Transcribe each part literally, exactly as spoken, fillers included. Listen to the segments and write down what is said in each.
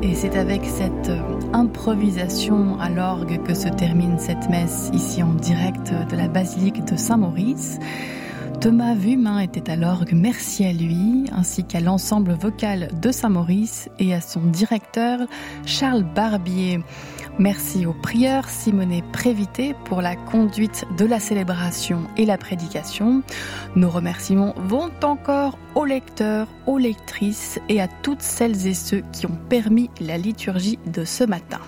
Et c'est avec cette improvisation à l'orgue que se termine cette messe ici en direct de la basilique de Saint-Maurice. Thomas Vumain était à l'orgue, merci à lui, ainsi qu'à l'ensemble vocal de Saint-Maurice et à son directeur Charles Barbier. Merci au prieur Simonet Prévité pour la conduite de la célébration et la prédication. Nos remerciements vont encore aux lecteurs, aux lectrices et à toutes celles et ceux qui ont permis la liturgie de ce matin.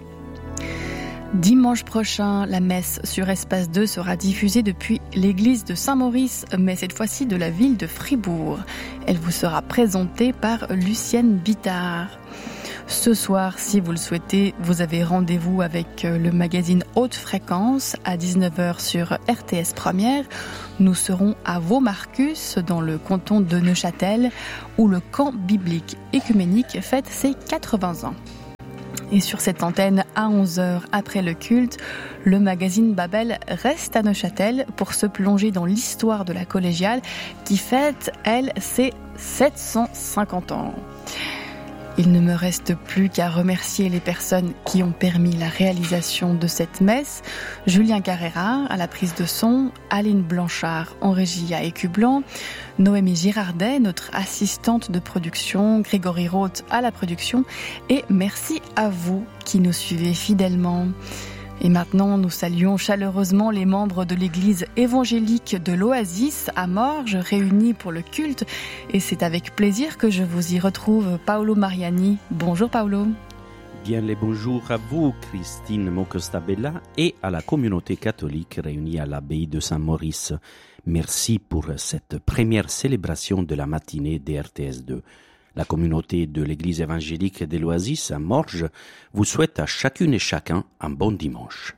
Dimanche prochain, la messe sur Espace deux sera diffusée depuis l'église de Saint-Maurice, mais cette fois-ci de la ville de Fribourg. Elle vous sera présentée par Lucienne Bittard. Ce soir, si vous le souhaitez, vous avez rendez-vous avec le magazine Haute Fréquence à dix-neuf heures sur R T S Première. Nous serons à Vaux-Marcus, dans le canton de Neuchâtel, où le camp biblique écuménique fête ses quatre-vingts ans. Et sur cette antenne, à onze heures après le culte, le magazine Babel reste à Neuchâtel pour se plonger dans l'histoire de la collégiale qui fête, elle, ses sept cent cinquante ans. Il ne me reste plus qu'à remercier les personnes qui ont permis la réalisation de cette messe. Julien Carrera à la prise de son, Aline Blanchard en régie à Écu Blanc, Noémie Girardet, notre assistante de production, Grégory Roth à la production, et merci à vous qui nous suivez fidèlement. Et maintenant, nous saluons chaleureusement les membres de l'église évangélique de l'Oasis à Morges, réunis pour le culte. Et c'est avec plaisir que je vous y retrouve, Paolo Mariani. Bonjour Paolo. Bien les bonjours à vous, Christine Mocostabella, et à la communauté catholique réunie à l'abbaye de Saint-Maurice. Merci pour cette première célébration de la matinée des R T S deux. La communauté de l'église évangélique de l'Oasis à Morges vous souhaite à chacune et chacun un bon dimanche.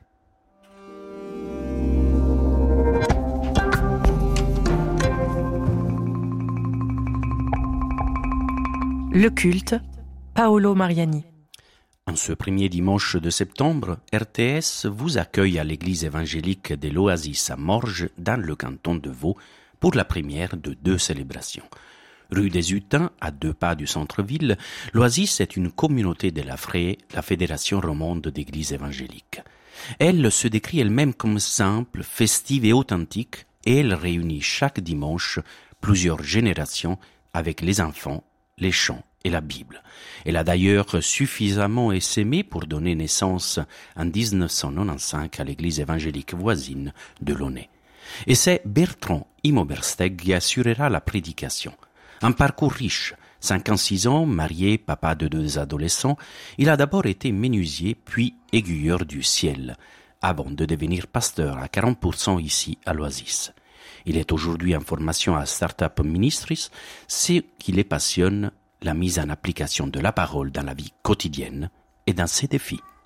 Le culte, Paolo Mariani. En ce premier dimanche de septembre, R T S vous accueille à l'église évangélique de l'Oasis à Morges, dans le canton de Vaud, pour la première de deux célébrations. Rue des Hutins, à deux pas du centre-ville, l'Oasis est une communauté de la F R E, la Fédération romande d'églises évangéliques. Elle se décrit elle-même comme simple, festive et authentique, et elle réunit chaque dimanche plusieurs générations avec les enfants, les chants et la Bible. Elle a d'ailleurs suffisamment essaimé pour donner naissance en dix-neuf cent quatre-vingt-quinze à l'église évangélique voisine de Launay. Et c'est Bertrand Imobersteg qui assurera la prédication. Un parcours riche, cinquante-six ans, marié, papa de deux adolescents, il a d'abord été menuisier puis aiguilleur du ciel, avant de devenir pasteur à quarante pour cent ici à l'Oasis. Il est aujourd'hui en formation à Startup Ministries, ce qui les passionne, la mise en application de la parole dans la vie quotidienne et dans ses défis.